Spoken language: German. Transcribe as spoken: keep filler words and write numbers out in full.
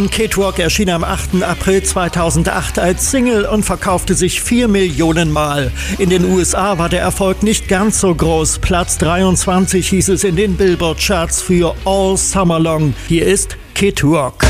Kid Rock erschien am achten April zweitausendacht als Single und verkaufte sich vier Millionen Mal. In den U S A war der Erfolg nicht ganz so groß. Platz dreiundzwanzig hieß es in den Billboard-Charts für All Summer Long. Hier ist Kid Rock.